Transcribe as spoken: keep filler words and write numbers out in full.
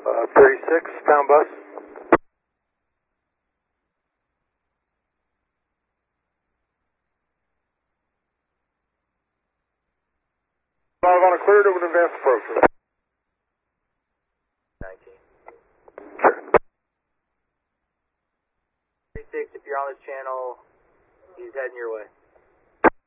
Uh, thirty-six, pound bus. five on a cleared over an advanced approach. nineteen. Sure. thirty-six, if you're on the channel, he's heading your way.